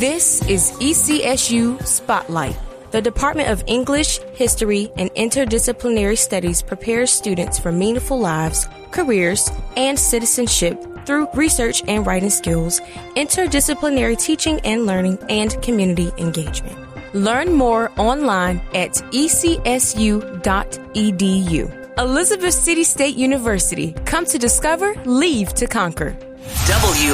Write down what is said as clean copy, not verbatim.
This is ECSU Spotlight. The Department of English, History, and Interdisciplinary Studies prepares students for meaningful lives, careers, and citizenship through research and writing skills, interdisciplinary teaching and learning, and community engagement. Learn more online at ecsu.edu. Elizabeth City State University. Come to discover, leave to conquer.